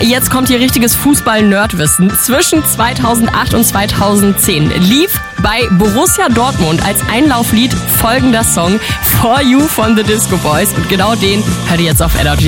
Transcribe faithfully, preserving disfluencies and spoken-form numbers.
Jetzt kommt hier richtiges Fußball-Nerdwissen. Zwischen zweitausendacht und zweitausendzehn lief bei Borussia Dortmund als Einlauflied folgender Song For You von The Disco Boys. Und genau den hört ihr jetzt auf Energy.